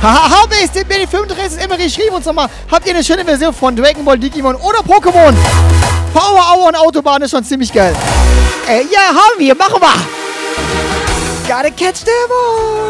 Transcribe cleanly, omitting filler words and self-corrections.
Habe ich den BD35 immer geschrieben und sag mal, habt ihr eine schöne Version von Dragon Ball, Digimon oder Pokémon? Power Hour und Autobahn ist schon ziemlich geil. Ja, haben wir, machen wir. Gotta catch them all.